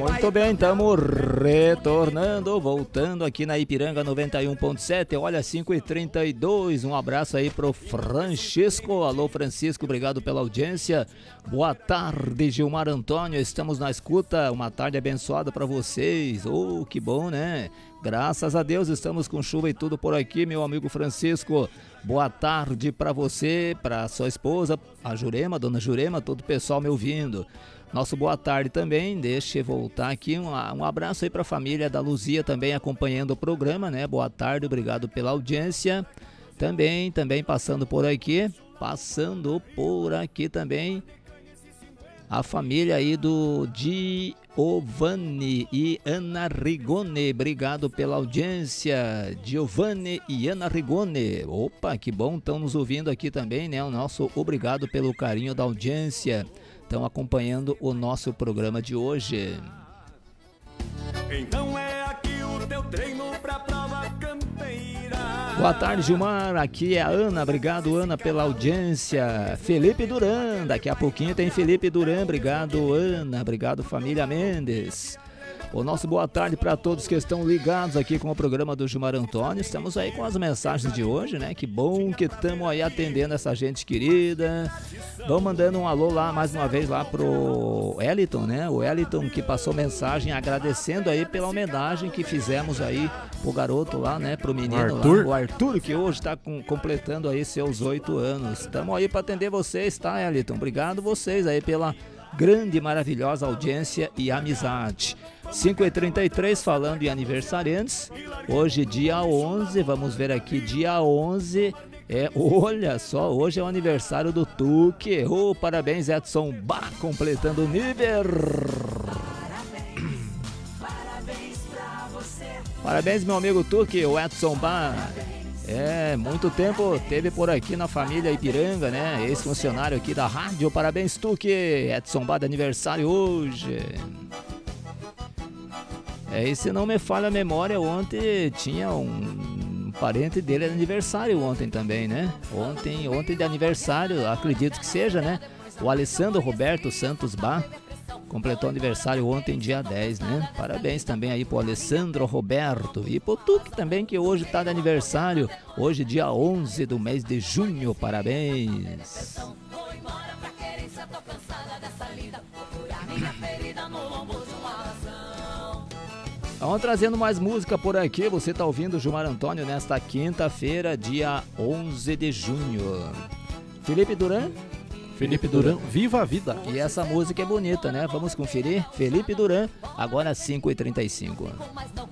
Muito bem, estamos retornando, voltando aqui na Ipiranga 91.7, olha, 5h32, um abraço aí pro Francisco. Alô, Francisco, obrigado pela audiência. Boa tarde, Gilmar Antônio, estamos na escuta, uma tarde abençoada para vocês. Oh, que bom, né? Graças a Deus estamos com chuva e tudo por aqui, meu amigo Francisco. Boa tarde para você, para sua esposa, a Jurema, dona Jurema, todo o pessoal me ouvindo. Nosso boa tarde também, deixa eu voltar aqui, um abraço aí para a família da Luzia também acompanhando o programa, né? Boa tarde, obrigado pela audiência. Também passando por aqui também, a família aí do Giovanni e Ana Rigoni, obrigado pela audiência, Giovanni e Ana Rigoni. Opa, que bom, estão nos ouvindo aqui também, né? O nosso obrigado pelo carinho da audiência. Estão acompanhando o nosso programa de hoje. Então é aqui o teu treino pra prova campeira. Boa tarde, Gilmar, aqui é a Ana, obrigado, Ana, pela audiência. Felipe Duran, daqui a pouquinho tem Felipe Duran, obrigado, Ana, obrigado, família Mendes. O nosso boa tarde para todos que estão ligados aqui com o programa do Gilmar Antônio. Estamos aí com as mensagens de hoje, né? Que bom que estamos aí atendendo essa gente querida. Vamos mandando um alô lá, mais uma vez, lá pro Eliton, né? O Eliton que passou mensagem agradecendo aí pela homenagem que fizemos aí pro garoto lá, né? Pro menino lá, o Arthur, que hoje está completando aí seus 8 anos. Estamos aí para atender vocês, tá, Eliton? Obrigado vocês aí pela grande e maravilhosa audiência e amizade. 5h33, falando em aniversariantes, hoje dia 11, vamos ver aqui, dia 11, olha só, hoje é o aniversário do Tuque. Parabéns, Edson Bá, completando o nível. Parabéns, meu amigo Tuque, o Edson Bá. Muito tempo teve por aqui na família Ipiranga, né? Ex-funcionário aqui da rádio. Parabéns, Tuque. Edson Bá de aniversário hoje. E se não me falha a memória, ontem tinha um parente dele de aniversário ontem também, né? Ontem de aniversário, acredito que seja, né? O Alessandro Roberto Santos Bá. Completou aniversário ontem, dia 10, né? Parabéns também aí pro Alessandro Roberto e pro Tuque também, que hoje tá de aniversário. Hoje, dia 11 do mês de junho. Parabéns. Vamos trazendo mais música por aqui. Você tá ouvindo o Gilmar Antônio nesta quinta-feira, dia 11 de junho. Felipe Duran, Viva a Vida. E essa música é bonita, né? Vamos conferir. Felipe Duran, agora 5h35.